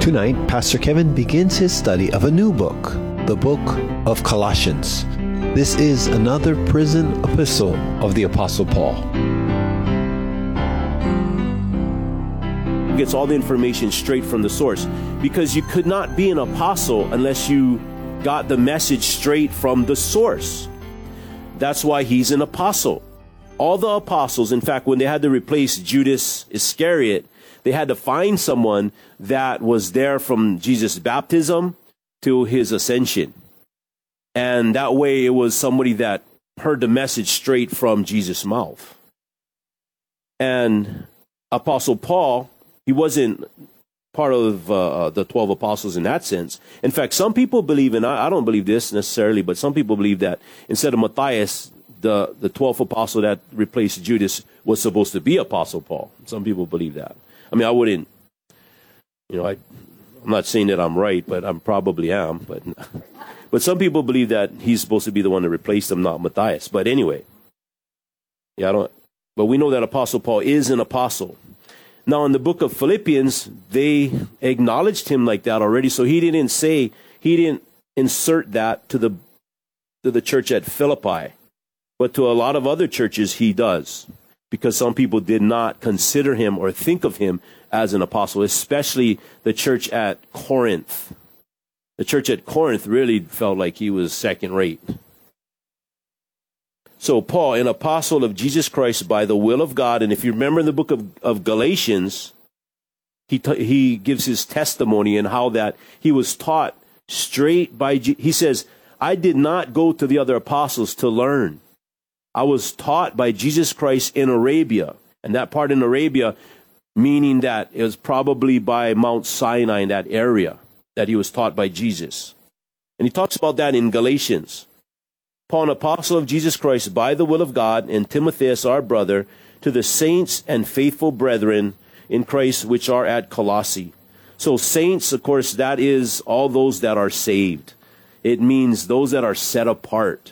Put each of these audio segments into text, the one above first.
Tonight, Pastor Kevin begins his study of a new book, the book of Colossians. This is another prison epistle of the Apostle Paul. Gets all the information straight from the source, because you could not be an apostle unless you got the message straight from the source. That's why he's an apostle. All the apostles, in fact, when they had to replace Judas Iscariot, they had to find someone that was there from Jesus' baptism to his ascension. And that way it was somebody that heard the message straight from Jesus' mouth. And Apostle Paul, he wasn't part of the 12 apostles in that sense. In fact, some people believe, and I don't believe this necessarily, but some people believe that instead of Matthias, the 12th apostle that replaced Judas was supposed to be Apostle Paul. Some people believe that. I mean, I wouldn't, I'm not saying that I'm right, but I probably am. But some people believe that he's supposed to be the one that replaced him, not Matthias. But anyway, but we know that Apostle Paul is an apostle. Now, in the book of Philippians, they acknowledged him like that already. So he didn't insert that to the church at Philippi. But to a lot of other churches, he does. Because some people did not consider him or think of him as an apostle, especially the church at Corinth. The church at Corinth really felt like he was second rate. So Paul, an apostle of Jesus Christ by the will of God, and if you remember in the book of Galatians, he gives his testimony and how that he was taught straight by, he says, I did not go to the other apostles to learn. I was taught by Jesus Christ in Arabia. And that part in Arabia, meaning that it was probably by Mount Sinai, in that area, that he was taught by Jesus. And he talks about that in Galatians. Paul, an apostle of Jesus Christ by the will of God, and Timotheus, our brother, to the saints and faithful brethren in Christ which are at Colossae. So saints, of course, that is all those that are saved. It means those that are set apart.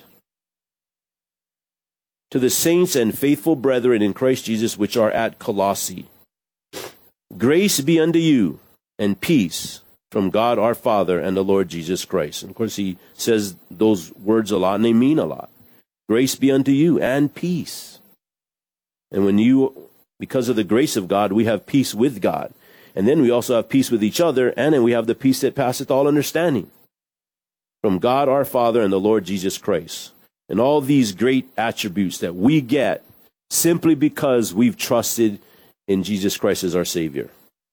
To the saints and faithful brethren in Christ Jesus which are at Colossae. Grace be unto you and peace from God our Father and the Lord Jesus Christ. And of course he says those words a lot and they mean a lot. Grace be unto you and peace. And because of the grace of God, we have peace with God. And then we also have peace with each other, and then we have the peace that passeth all understanding. From God our Father and the Lord Jesus Christ. And all these great attributes that we get simply because we've trusted in Jesus Christ as our Savior.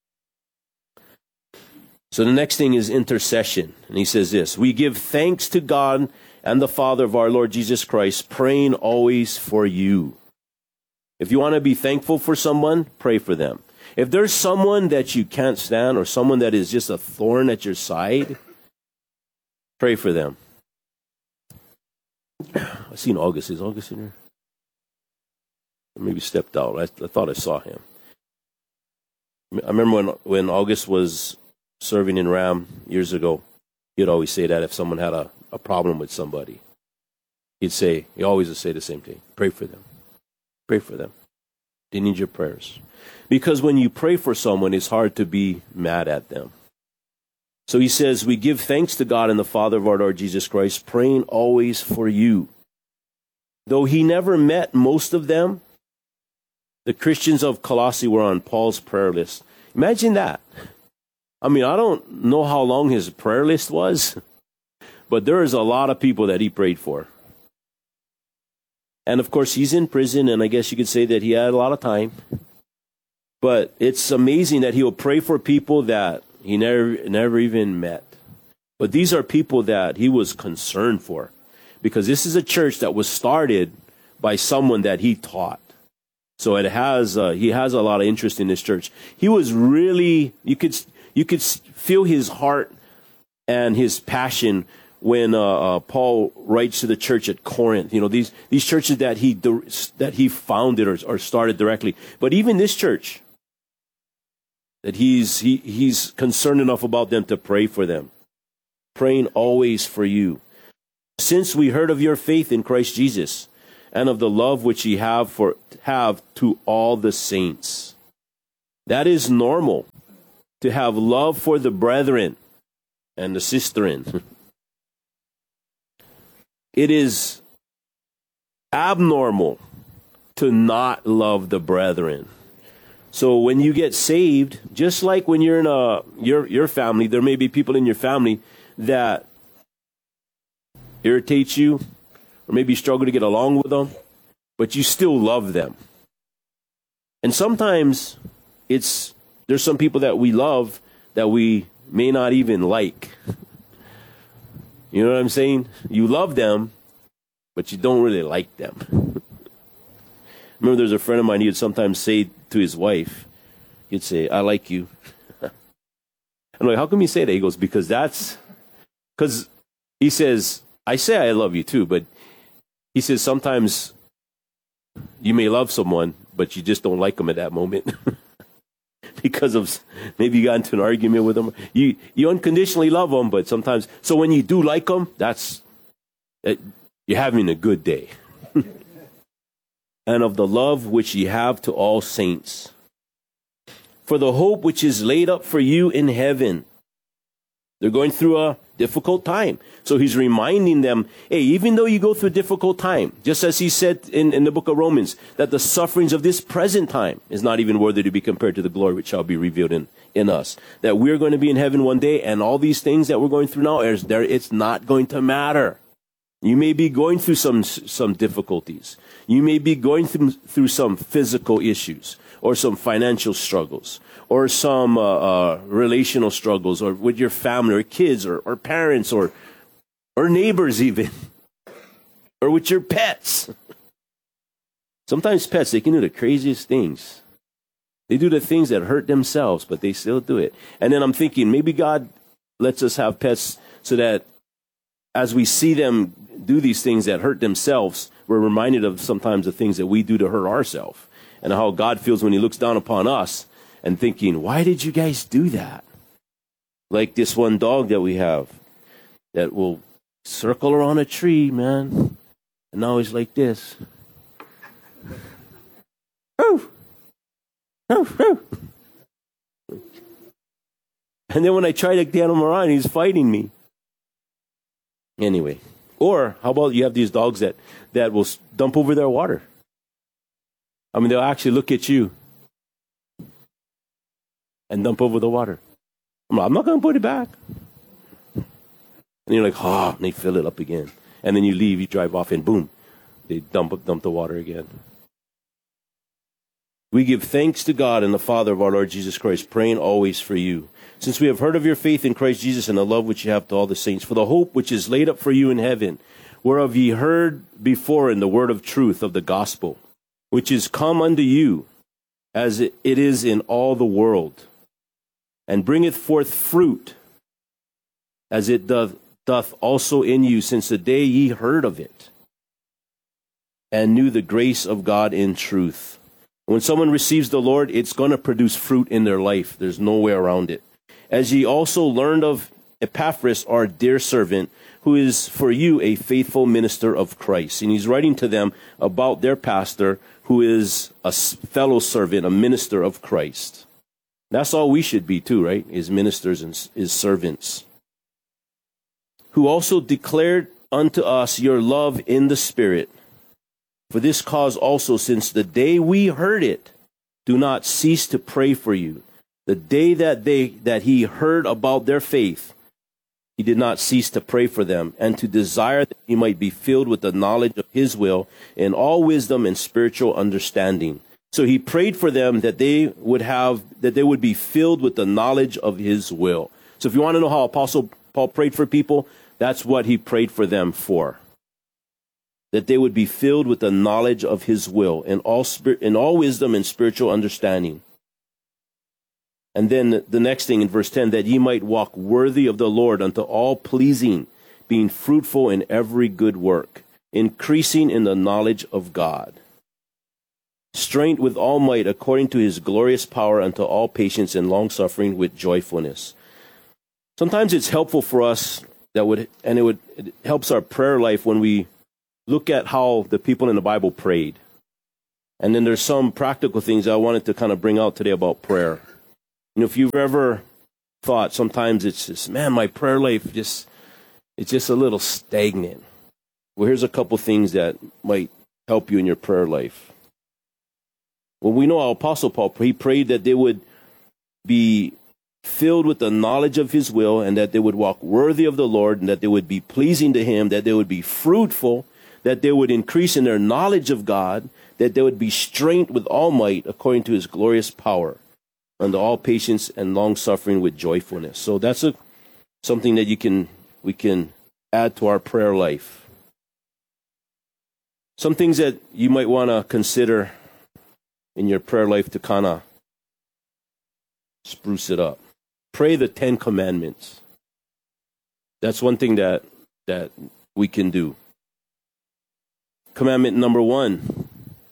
So the next thing is intercession. And he says this, we give thanks to God and the Father of our Lord Jesus Christ, praying always for you. If you want to be thankful for someone, pray for them. If there's someone that you can't stand or someone that is just a thorn at your side, pray for them. I seen August. Is August in here? Maybe stepped out. I thought I saw him. I remember when August was serving in Ram years ago, he'd always say that if someone had a problem with somebody, he always would say the same thing. Pray for them. Pray for them. They need your prayers. Because when you pray for someone, it's hard to be mad at them. So he says, we give thanks to God and the Father of our Lord Jesus Christ, praying always for you. Though he never met most of them, the Christians of Colossae were on Paul's prayer list. Imagine that. I mean, I don't know how long his prayer list was, but there is a lot of people that he prayed for. And of course, he's in prison, and I guess you could say that he had a lot of time. But it's amazing that he'll pray for people that he never even met. But these are people that he was concerned for, because this is a church that was started by someone that he taught. So he has a lot of interest in this church. He was really, you could feel his heart and his passion when Paul writes to the church at Corinth. These churches that he founded or started directly. But even this church, that he's concerned enough about them to pray for them. Praying always for you. Since we heard of your faith in Christ Jesus and of the love which ye have to all the saints. That is normal. to have love for the brethren and the sisterin. It is abnormal to not love the brethren. So when you get saved, just like when you're in your family, there may be people in your family that irritate you or maybe struggle to get along with them, but you still love them. And sometimes there's some people that we love that we may not even like. You know what I'm saying? You love them, but you don't really like them. Remember, there's a friend of mine, he would sometimes say to his wife, he'd say, "I like you." I'm like, "How come you say that?" He goes, because he says, "I say I love you too," but he says sometimes you may love someone, but you just don't like them at that moment. Because of maybe you got into an argument with them. You unconditionally love them, but sometimes, so when you do like them, you're having a good day. And of the love which ye have to all saints, for the hope which is laid up for you in heaven. They're going through a difficult time. So he's reminding them, hey, even though you go through a difficult time, just as he said in the book of Romans, that the sufferings of this present time is not even worthy to be compared to the glory which shall be revealed in us. That we're going to be in heaven one day, and all these things that we're going through now, it's not going to matter. You may be going through some difficulties. You may be going through some physical issues, or some financial struggles, or some relational struggles, or with your family, or kids, or parents, or neighbors even, or with your pets. Sometimes pets, they can do the craziest things. They do the things that hurt themselves, but they still do it. And then I'm thinking, maybe God lets us have pets so that as we see them do these things that hurt themselves, we're reminded of sometimes the things that we do to hurt ourselves. And how God feels when he looks down upon us and thinking, why did you guys do that? Like this one dog that we have that will circle around a tree, man. And now he's like this. Oh, oh, oh. And then when I try to get him around, he's fighting me. Anyway. Or how about you have these dogs that will dump over their water? I mean, they'll actually look at you and dump over the water. I'm not going to put it back. And you're like, and they fill it up again. And then you leave, you drive off, and boom, they dump the water again. We give thanks to God and the Father of our Lord Jesus Christ, praying always for you, since we have heard of your faith in Christ Jesus and the love which you have to all the saints, for the hope which is laid up for you in heaven, whereof ye heard before in the word of truth of the gospel, which is come unto you, as it is in all the world, and bringeth forth fruit, as it doth also in you, since the day ye heard of it, and knew the grace of God in truth. When someone receives the Lord, it's going to produce fruit in their life. There's no way around it. As ye also learned of Epaphras, our dear servant, who is for you a faithful minister of Christ. And he's writing to them about their pastor, who is a fellow servant, a minister of Christ. That's all we should be too, right? Is ministers and is servants. Who also declared unto us your love in the Spirit. For this cause also, since the day we heard it, do not cease to pray for you. The day that he heard about their faith, he did not cease to pray for them, and to desire that he might be filled with the knowledge of his will in all wisdom and spiritual understanding. So he prayed for them that they would be filled with the knowledge of his will. So if you want to know how Apostle Paul prayed for people, that's what he prayed for them for. That they would be filled with the knowledge of his will in all wisdom and spiritual understanding. And then the next thing in verse 10, that ye might walk worthy of the Lord unto all pleasing, being fruitful in every good work, increasing in the knowledge of God. Strength with all might according to his glorious power unto all patience and long-suffering with joyfulness. Sometimes it's helpful for us it helps our prayer life when we look at how the people in the Bible prayed. And then there's some practical things I wanted to kind of bring out today about prayer. You know, if you've ever thought sometimes it's just, man, my prayer life it's just a little stagnant. Well, here's a couple things that might help you in your prayer life. Well, we know our Apostle Paul, he prayed that they would be filled with the knowledge of his will, and that they would walk worthy of the Lord, and that they would be pleasing to him, that they would be fruitful, that they would increase in their knowledge of God, that they would be strengthened with all might according to his glorious power, unto all patience and long suffering with joyfulness. So that's something that we can add to our prayer life. Some things that you might want to consider in your prayer life to kind of spruce it up. Pray the 10 Commandments. That's one thing that we can do. Commandment number 1,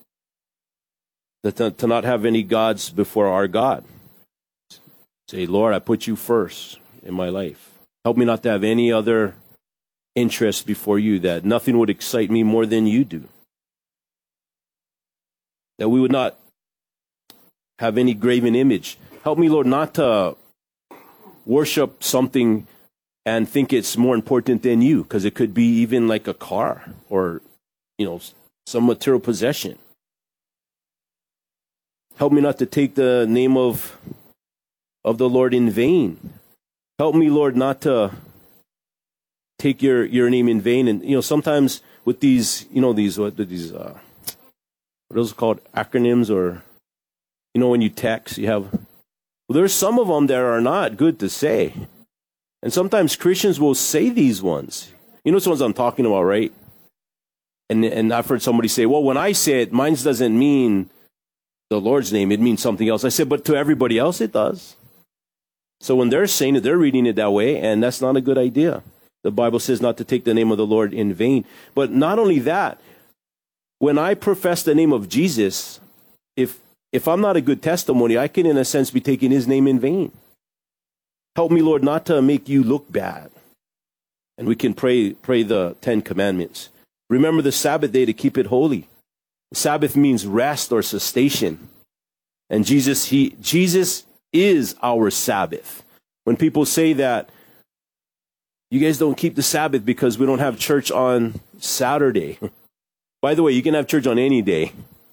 to not have any gods before our God. Say, Lord, I put you first in my life. Help me not to have any other interest before you, that nothing would excite me more than you do. That we would not have any graven image. Help me, Lord, not to worship something and think it's more important than you, because it could be even like a car or, some material possession. Help me not to take the name of the Lord in vain. Help me, Lord, not to take your name in vain. And, sometimes with these, what are those called, acronyms, or, when you text, you have, there's some of them that are not good to say. And sometimes Christians will say these ones. You know which ones I'm talking about, right? And I've heard somebody say, well, when I say it, mine doesn't mean the Lord's name. It means something else. I said, but to everybody else it does. So when they're saying it, they're reading it that way, and that's not a good idea. The Bible says not to take the name of the Lord in vain. But not only that, when I profess the name of Jesus, if I'm not a good testimony, I can, in a sense, be taking his name in vain. Help me, Lord, not to make you look bad. And we can pray the 10 Commandments. Remember the Sabbath day to keep it holy. Sabbath means rest or cessation. And Jesus is our Sabbath. When people say that, you guys don't keep the Sabbath because we don't have church on Saturday. By the way, you can have church on any day.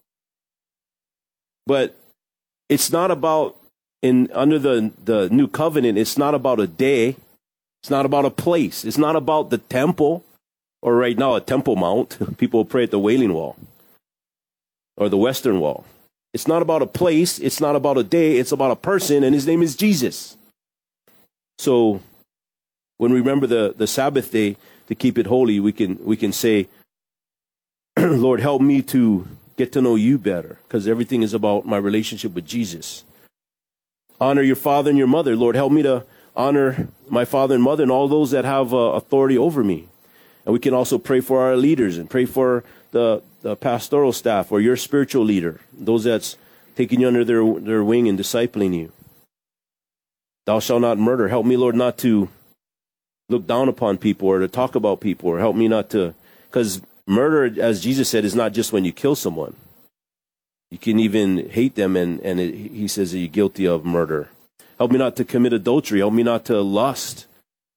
But it's not about, under the new covenant, it's not about a day. It's not about a place. It's not about the temple, or right now a Temple Mount. People pray at the Wailing Wall or the Western Wall. It's not about a place. It's not about a day. It's about a person, and his name is Jesus. So when we remember the Sabbath day to keep it holy, we can say, Lord, help me to get to know you better, because everything is about my relationship with Jesus. Honor your father and your mother. Lord, help me to honor my father and mother and all those that have authority over me. And we can also pray for our leaders and pray for the pastoral staff or your spiritual leader, those that's taking you under their wing and discipling you. Thou shalt not murder. Help me, Lord, not to look down upon people or to talk about people, or help me not to, because murder, as Jesus said, is not just when you kill someone. You can even hate them, and he says that you're guilty of murder. Help me not to commit adultery. Help me not to lust.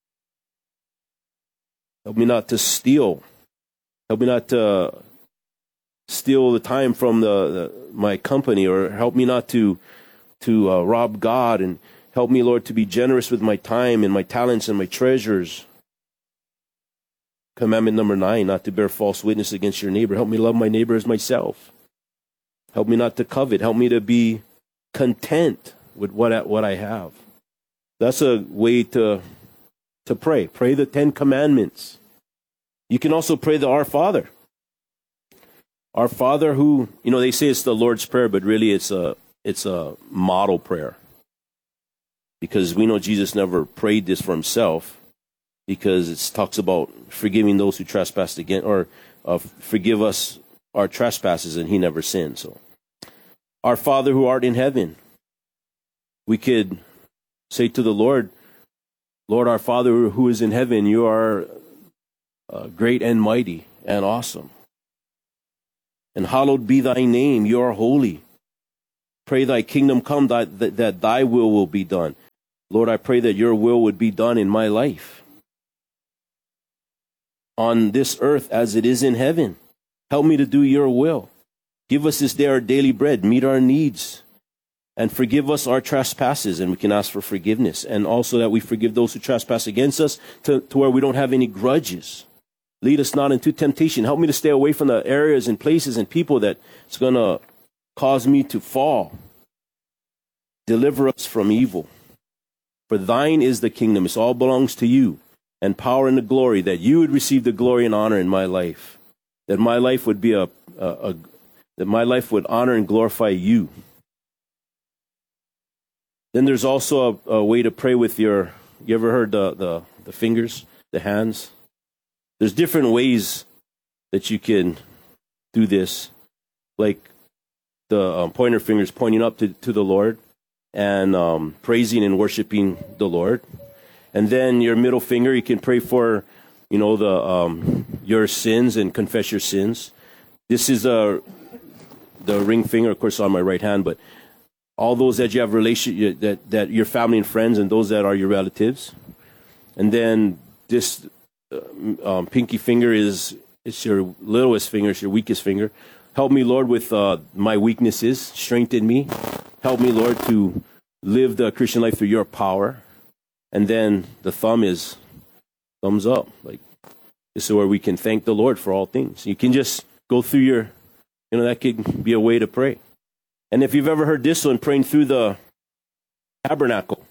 Help me not to steal. Help me not to steal the time from my company, or help me not to rob God, and help me, Lord, to be generous with my time and my talents and my treasures. Commandment number 9, not to bear false witness against your neighbor. Help me love my neighbor as myself. Help me not to covet. Help me to be content with what I have. That's a way to pray. Pray the 10 Commandments. You can also pray the Our Father. Our Father, who, they say it's the Lord's Prayer, but really it's a model prayer. Because we know Jesus never prayed this for himself, because it talks about forgiving those who trespass against, or forgive us our trespasses, and he never sinned. So, our Father who art in heaven, we could say to the Lord, Lord, our Father who is in heaven, you are great and mighty and awesome. And hallowed be thy name, you are holy. Pray thy kingdom come, that thy will be done. Lord, I pray that your will would be done in my life, on this earth as it is in heaven. Help me to do your will. Give us this day our daily bread, meet our needs, and forgive us our trespasses. And we can ask for forgiveness. And also that we forgive those who trespass against us, to where we don't have any grudges. Lead us not into temptation. Help me to stay away from the areas and places and people that's going to cause me to fall. Deliver us from evil. For thine is the kingdom. It all belongs to you. And power and the glory, that you would receive the glory and honor in my life. That my life would be that my life would honor and glorify you. Then there's also a way to pray with you ever heard the fingers, the hands? There's different ways that you can do this. Like the pointer fingers pointing up to the Lord and praising and worshiping the Lord. And then your middle finger, you can pray for, your sins and confess your sins. This is the ring finger, of course, on my right hand, but all those that you have that your family and friends, and those that are your relatives. And then this pinky finger is your littlest finger, it's your weakest finger. Help me, Lord, with my weaknesses. Strengthen me. Help me, Lord, to live the Christian life through your power. And then the thumb is thumbs up. Like, this is where we can thank the Lord for all things. You can just go through that could be a way to pray. And if you've ever heard this one, praying through the tabernacle.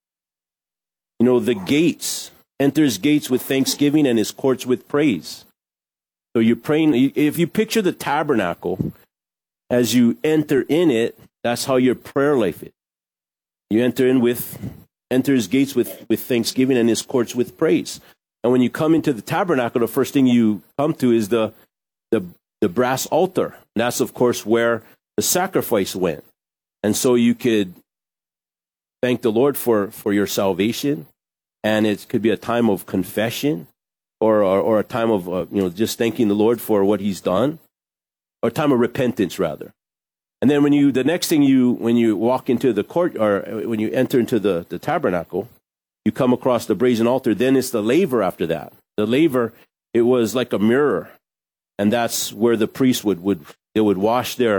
The gates, enters gates with thanksgiving and his courts with praise. So you're praying, if you picture the tabernacle, as you enter in it, that's how your prayer life is. You enter his gates with thanksgiving and his courts with praise. And when you come into the tabernacle, the first thing you come to is the brass altar. And that's, of course, where the sacrifice went. And so you could thank the Lord for your salvation. And it could be a time of confession or a time of, just thanking the Lord for what he's done, or a time of repentance, rather. And then when you walk into the court, or when you enter into the tabernacle, you come across the brazen altar. Then it's the laver after that. The laver, it was like a mirror. And that's where the priest would wash their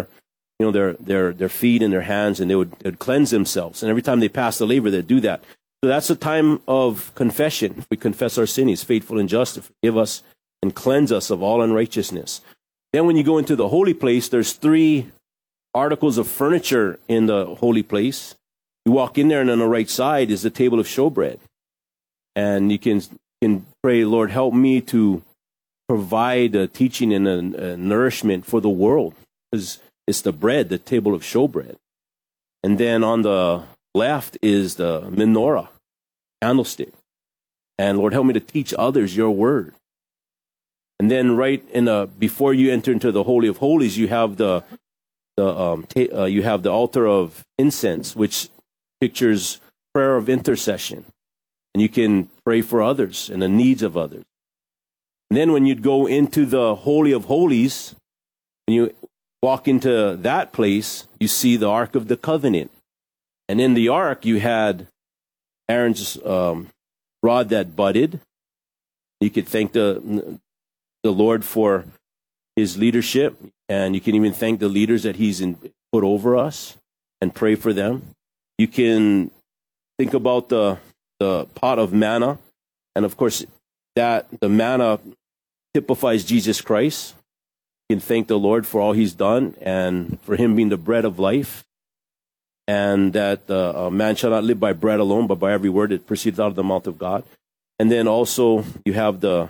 feet and their hands, and they'd cleanse themselves. And every time they pass the laver, they'd do that. So that's a time of confession. If we confess our sin, he's faithful and just to forgive us and cleanse us of all unrighteousness. Then when you go into the holy place, there's 3 articles of furniture in the holy place. You walk in there, and on the right side is the table of showbread. And you can pray, Lord, help me to provide a teaching and a nourishment for the world, because it's the bread, the table of showbread. And then on the left is the menorah, candlestick. And Lord, help me to teach others your word. And then before you enter into the Holy of Holies, you have the altar of incense, which pictures prayer of intercession. And you can pray for others and the needs of others. And then when you'd go into the Holy of Holies, when you walk into that place, you see the Ark of the Covenant. And in the Ark, you had Aaron's rod that budded. You could thank the Lord for his leadership, and you can even thank the leaders that he's put over us and pray for them. You can think about the pot of manna, and of course, that the manna typifies Jesus Christ. You can thank the Lord for all he's done and for him being the bread of life, and that man shall not live by bread alone, but by every word that proceeds out of the mouth of God. And then also you have the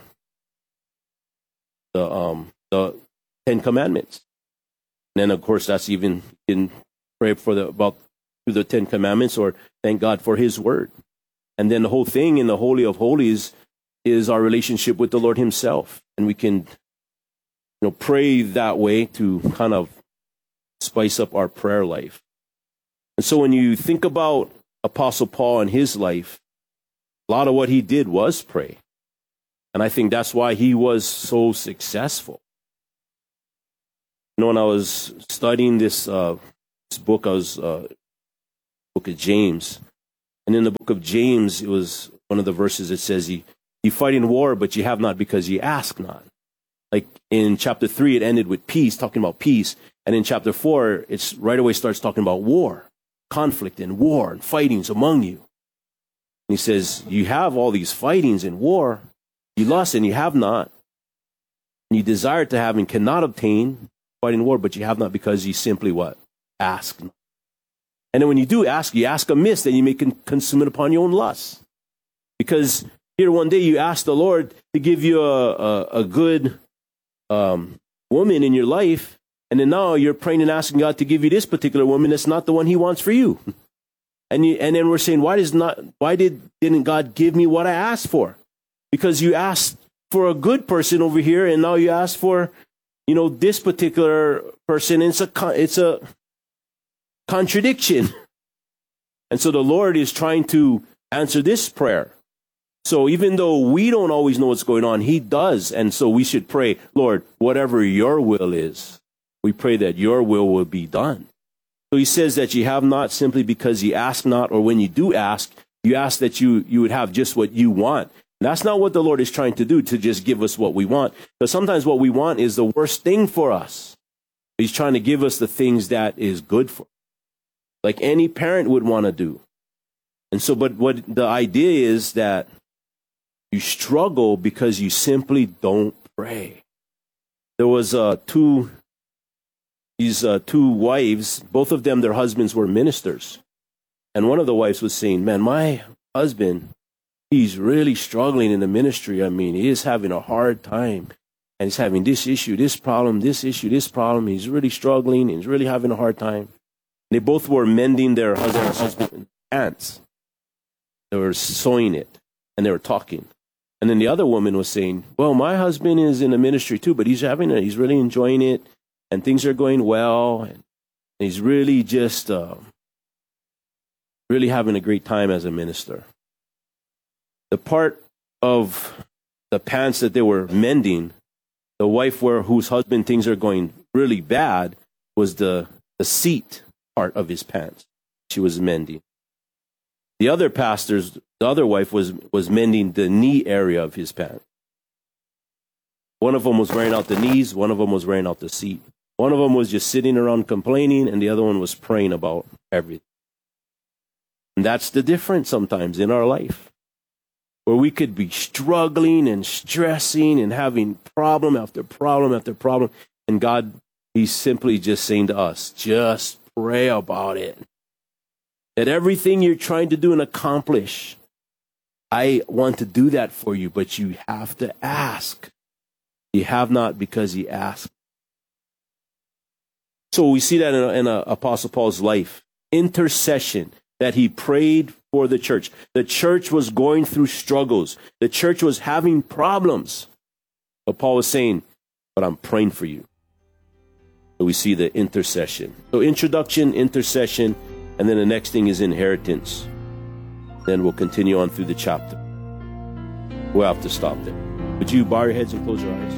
10 Commandments. And then of course that's even, you can pray through the 10 Commandments, or thank God for his word. And then the whole thing in the Holy of Holies is our relationship with the Lord himself. And we can pray that way to kind of spice up our prayer life. And so when you think about Apostle Paul and his life, a lot of what he did was pray. And I think that's why he was so successful. When I was studying this book, book of James, And in the book of James, it was one of the verses that says, you fight in war, but you have not because you ask not. Like in chapter 3, it ended with peace, talking about peace. And in chapter 4, it's right away starts talking about war, conflict and war and fightings among you. And he says, you have all these fightings and war. You lust and you have not. And you desire to have and cannot obtain, fighting war, but you have not because you simply what? Ask not. And then when you do ask, you ask amiss, that you may consume it upon your own lusts. Because here one day you ask the Lord to give you a good woman in your life, and then now you're praying and asking God to give you this particular woman that's not the one He wants for you. And then we're saying, why didn't God give me what I asked for? Because you asked for a good person over here, and now you ask for, this particular person. It's a contradiction. And so the Lord is trying to answer this prayer. So even though we don't always know what's going on, He does. And so we should pray, Lord, whatever your will is, we pray that your will be done. So He says that you have not simply because you ask not, or when you do ask, you ask that you would have just what you want. And that's not what the Lord is trying to do, to just give us what we want. Because sometimes what we want is the worst thing for us. He's trying to give us the things that is good for us, like any parent would want to do. And so, but what the idea is that you struggle because you simply don't pray. There was two wives, both of them, their husbands were ministers. And one of the wives was saying, man, my husband, he's really struggling in the ministry. I mean, he is having a hard time. And he's having this issue, this problem, this issue, this problem. He's really struggling. He's really having a hard time. And they both were mending their husband's pants. They were sewing it, and they were talking. And then the other woman was saying, well, my husband is in the ministry too, but he's really enjoying it, and things are going well, and he's really just really having a great time as a minister. The part of the pants that they were mending, the wife whose husband things are going really bad, was the seat part of his pants she was mending. The other wife was mending the knee area of his pants. One of them was wearing out the knees, one of them was wearing out the seat. One of them was just sitting around complaining, and the other one was praying about everything. And that's the difference sometimes in our life, where we could be struggling and stressing and having problem after problem after problem. And God, He's simply just saying to us, just pray about it. That everything you're trying to do and accomplish, I want to do that for you, but you have to ask. You have not because you ask. So we see that in Apostle Paul's life. Intercession, that he prayed for the church. The church was going through struggles. The church was having problems. But Paul was saying, but I'm praying for you. So we see the intercession. So introduction, intercession, and then the next thing is inheritance. Then we'll continue on through the chapter. We'll have to stop there. Would you bow your heads and close your eyes?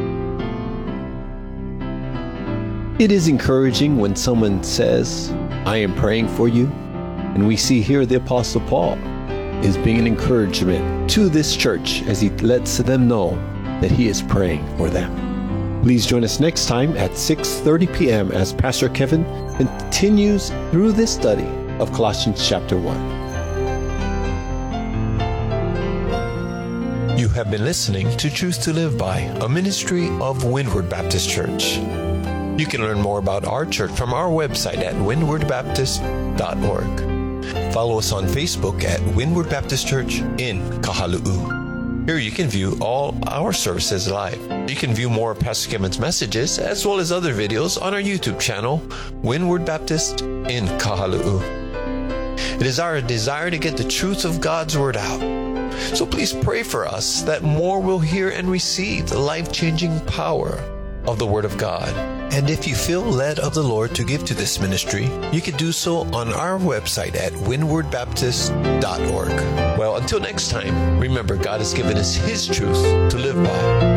It is encouraging when someone says, I am praying for you. And we see here the Apostle Paul is being an encouragement to this church as he lets them know that he is praying for them. Please join us next time at 6:30 p.m. as Pastor Kevin continues through this study of Colossians chapter 1. You have been listening to Truth to Live By, a ministry of Windward Baptist Church. You can learn more about our church from our website at windwardbaptist.org. Follow us on Facebook at Windward Baptist Church in Kahalu'u. Here you can view all our services live. You can view more of Pastor Kevin's messages as well as other videos on our YouTube channel, Windward Baptist in Kahalu'u. It is our desire to get the truth of God's Word out. So please pray for us that more will hear and receive the life-changing power of the Word of God. And if you feel led of the Lord to give to this ministry, you can do so on our website at windwardbaptist.org. Well, until next time, remember God has given us His truth to live by.